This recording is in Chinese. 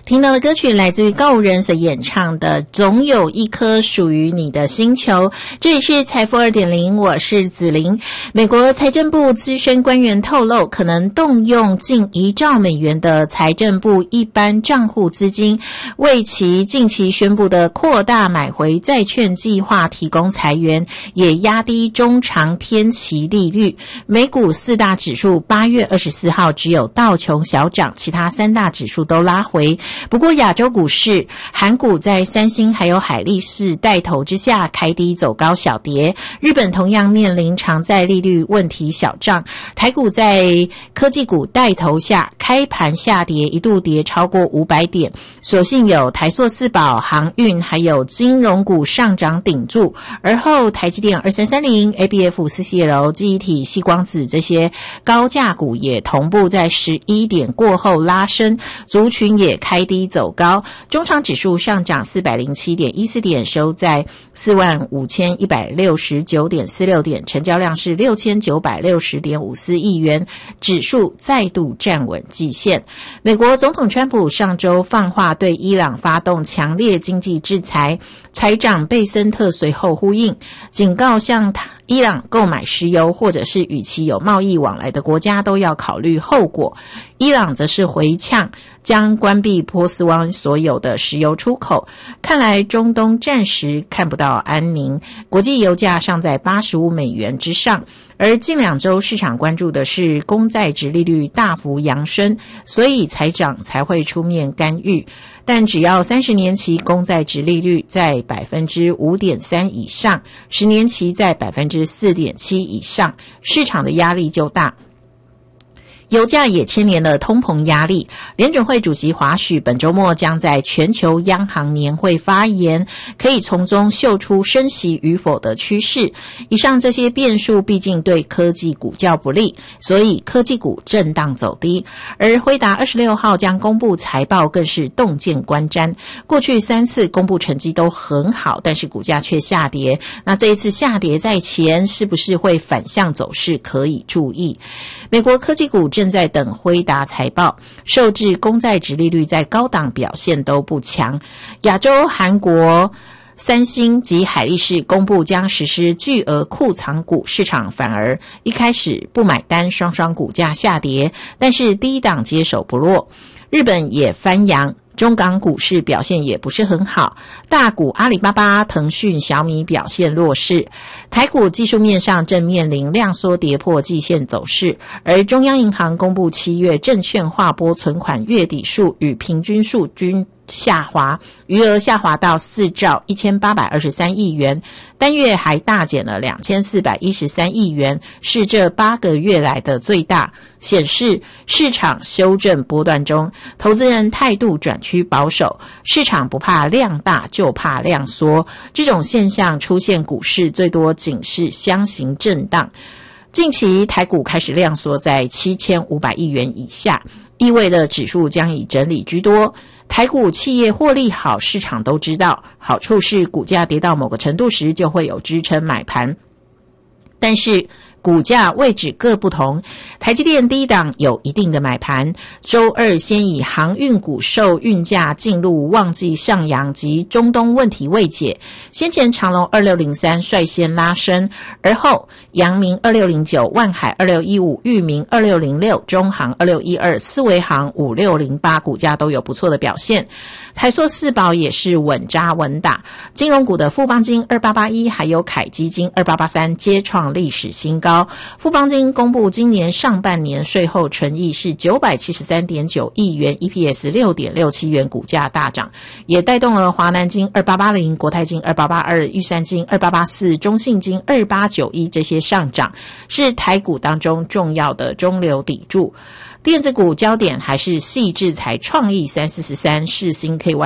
听到的歌曲来自于告五人所演唱的总有一颗属于你的星球。这里是财富 2.0， 我是子琳。美国财政部资深官员透露，可能动用近1兆美元的财政部一般账户资金，为其近期宣布的扩大买回债券计划提供财源，也压低中长天期利率。美股4大指数8月24号只有道琼小涨，其他3大指数都拉回。不过亚洲股市，韩股在三星还有海力士带头之下开低走高小跌，日本同样面临偿债利率问题小涨，台股在科技股带头下开盘下跌，一度跌超过500点，所幸有台塑四宝、航运还有金融股上涨顶住，而后台积电2330、ABF、CCL、记忆体、矽光子这些高价股也同步在11点过后拉升，族群也开低走高，中长指数上涨407.14点，收在45,169.46点，成交量是6960.54亿元，指数再度站稳季线。美国总统川普上周放话对伊朗发动强烈经济制裁，财长贝森特随后呼应，警告向伊朗购买石油或者是与其有贸易往来的国家都要考虑后果。伊朗则是回呛，将关闭波斯湾所有的石油出口。看来中东暂时看不到安宁，国际油价尚在85美元之上。而近2周市场关注的是公债殖利率大幅扬升，所以财长才会出面干预。但只要30年期公债殖利率在 5.3% 以上，10年期在 4.7% 以上，市场的压力就大。油价也牵连了通膨压力，联准会主席华许本周末将在全球央行年会发言，可以从中嗅出升息与否的趋势。以上这些变数毕竟对科技股较不利，所以科技股震荡走低。而辉达26号将公布财报，更是洞见观瞻。过去3次公布成绩都很好，但是股价却下跌。那这一次下跌在前，是不是会反向走势，可以注意。美国科技股正在等辉达财报，受制公债殖利率在高档表现都不强。亚洲韩国三星及海力士公布将实施巨额库藏股，市场反而一开始不买单，双双股价下跌，但是低档接手不落。日本也翻扬，中港股市表现也不是很好，大股阿里巴巴、腾讯、小米表现弱势。台股技术面上正面临量缩跌破季线走势，而中央银行公布7月证券划拨存款月底数与平均数均下滑，余额下滑到4兆1823亿元，单月还大减了2413亿元，是这8个月来的最大，显示市场修正波段中，投资人态度转趋保守，市场不怕量大，就怕量缩。这种现象出现股市最多仅是箱型震荡。近期台股开始量缩在7500亿元以下，意味着指数将以整理居多。台股企业获利好，市场都知道，好处是股价跌到某个程度时就会有支撑买盘，但是股价位置各不同，台积电低档有一定的买盘，周二先以航运股受运价进入旺季上扬及中东问题未解，先前长荣2603率先拉升，而后阳明2609、万海2615、裕民2606、中航2612、四维航5608股价都有不错的表现。台塑四宝也是稳扎稳打，金融股的富邦金2881还有凯基金2883皆创历史新高。富邦金公布今年上半年税后纯益是 973.9 亿元， EPS 6.67 元，股价大涨，也带动了华南金2880、国泰金2882、玉山金2884、中信金2891这些上涨，是台股当中重要的中流砥柱。电子股焦点还是矽智财、创意343、世芯KY